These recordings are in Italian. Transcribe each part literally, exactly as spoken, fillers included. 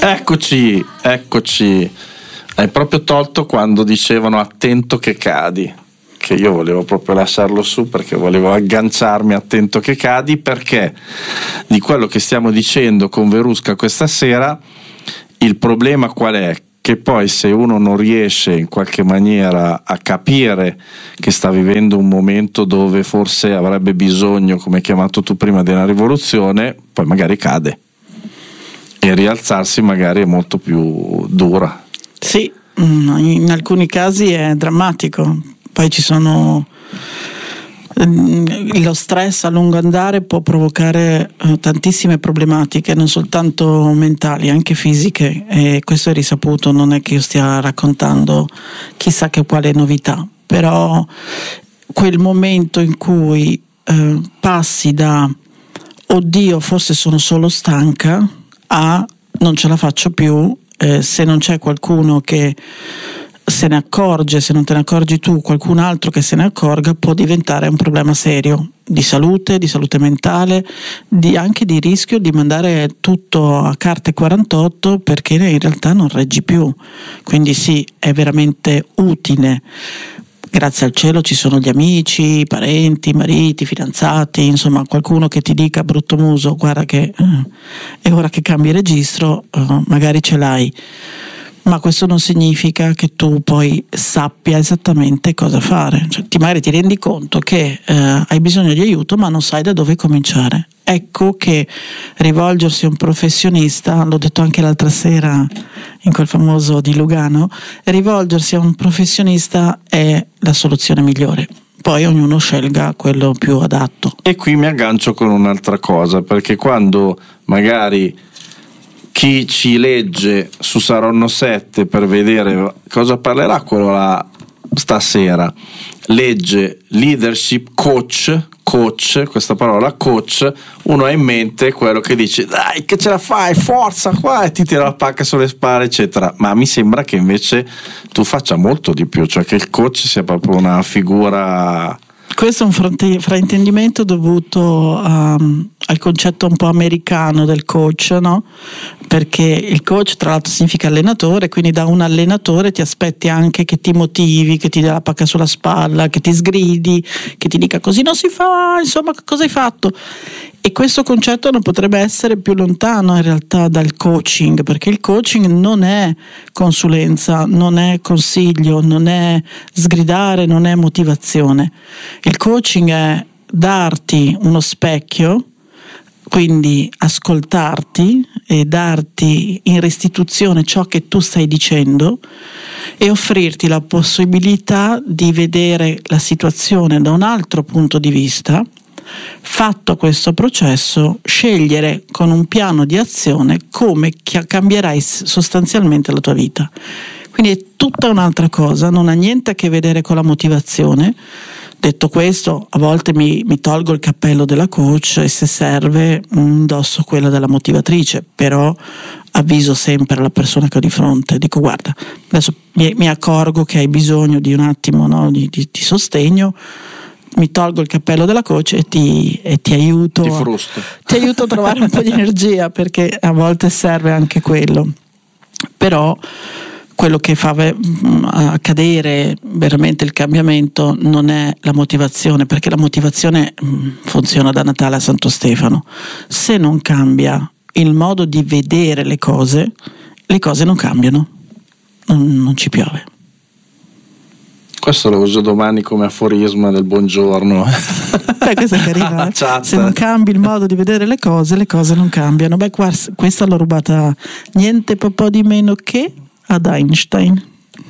Eccoci, eccoci. Hai proprio tolto quando dicevano attento che cadi, che io volevo proprio lasciarlo su perché volevo agganciarmi attento che cadi, perché di quello che stiamo dicendo con Verusca questa sera, il problema qual è? Che poi se uno non riesce in qualche maniera a capire che sta vivendo un momento dove forse avrebbe bisogno, come hai chiamato tu prima, di una rivoluzione, poi magari cade e rialzarsi magari è molto più dura. Sì, in alcuni casi è drammatico. Poi ci sono lo stress a lungo andare può provocare eh, tantissime problematiche, non soltanto mentali, anche fisiche, e questo è risaputo, non è che io stia raccontando chissà che quale novità, però quel momento in cui eh, passi da oddio forse sono solo stanca a non ce la faccio più, eh, se non c'è qualcuno che se ne accorge, se non te ne accorgi tu, qualcun altro che se ne accorga, può diventare un problema serio di salute, di salute mentale, di, anche di rischio di mandare tutto a carte quarantotto perché in realtà non reggi più. Quindi sì, è veramente utile. Grazie al cielo ci sono gli amici, i parenti, i mariti, i fidanzati, insomma qualcuno che ti dica brutto muso, guarda che eh, è ora che cambi registro, eh, magari ce l'hai. Ma questo non significa che tu poi sappia esattamente cosa fare, cioè, ti, magari ti rendi conto che eh, hai bisogno di aiuto ma non sai da dove cominciare. Ecco che rivolgersi a un professionista, l'ho detto anche l'altra sera in quel famoso di Lugano, rivolgersi a un professionista è la soluzione migliore. Poi ognuno scelga quello più adatto. E qui mi aggancio con un'altra cosa, perché quando magari chi ci legge su Saronno sette per vedere cosa parlerà quello là stasera, legge leadership coach, coach, questa parola coach, uno ha in mente quello che dice dai che ce la fai, forza qua, e ti tira la pacca sulle spalle eccetera, ma mi sembra che invece tu faccia molto di più, cioè che il coach sia proprio una figura. Questo è un fraintendimento dovuto um, al concetto un po' americano del coach, no? Perché il coach tra l'altro significa allenatore, quindi da un allenatore ti aspetti anche che ti motivi, che ti dia la pacca sulla spalla, che ti sgridi, che ti dica così non si fa, insomma cosa hai fatto? E questo concetto non potrebbe essere più lontano in realtà dal coaching, perché il coaching non è consulenza, non è consiglio, non è sgridare, non è motivazione. Il coaching è darti uno specchio, quindi ascoltarti e darti in restituzione ciò che tu stai dicendo e offrirti la possibilità di vedere la situazione da un altro punto di vista. Fatto questo processo, scegliere con un piano di azione come cambierai sostanzialmente la tua vita. Quindi è tutta un'altra cosa, non ha niente a che vedere con la motivazione. Detto questo, a volte mi, mi tolgo il cappello della coach e se serve indosso quella della motivatrice, però avviso sempre la persona che ho di fronte, dico guarda, adesso mi, mi accorgo che hai bisogno di un attimo, no, di, di, di sostegno, mi tolgo il cappello della coach e ti, e ti aiuto ti frusto. ti aiuto a trovare un po' di energia, perché a volte serve anche quello. Però quello che fa accadere veramente il cambiamento non è la motivazione, perché la motivazione funziona da Natale a Santo Stefano. Se non cambia il modo di vedere le cose, le cose non cambiano, non, non ci piove. Questo lo uso domani come aforisma del buongiorno. Beh, questa è carina. Eh? Se non cambi il modo di vedere le cose, le cose non cambiano. Beh, questa l'ho rubata niente po' di meno che ad Einstein,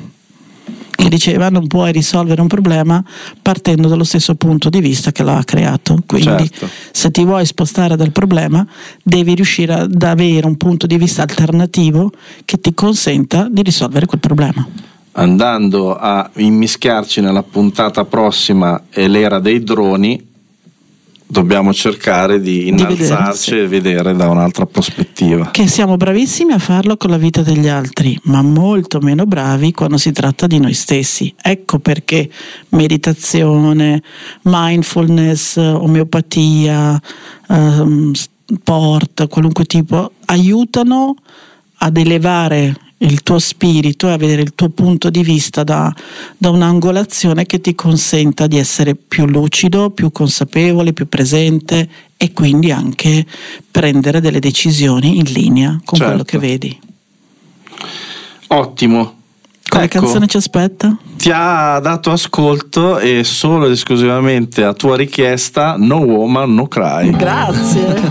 che diceva non puoi risolvere un problema partendo dallo stesso punto di vista che l'ha creato. Quindi certo, se ti vuoi spostare dal problema devi riuscire ad avere un punto di vista alternativo che ti consenta di risolvere quel problema. Andando a immischiarci nella puntata prossima e l'era dei droni, dobbiamo cercare di innalzarci di e vedere da un'altra prospettiva. Che siamo bravissimi a farlo con la vita degli altri, ma molto meno bravi quando si tratta di noi stessi. Ecco perché meditazione, mindfulness, omeopatia, um, sport, qualunque tipo, aiutano ad elevare il tuo spirito e a vedere il tuo punto di vista da, da un'angolazione che ti consenta di essere più lucido, più consapevole, più presente e quindi anche prendere delle decisioni in linea con certo. quello che vedi. Ottimo. Quale ecco, canzone ci aspetta? Ti ha dato ascolto e solo ed esclusivamente a tua richiesta No Woman No Cry. Grazie.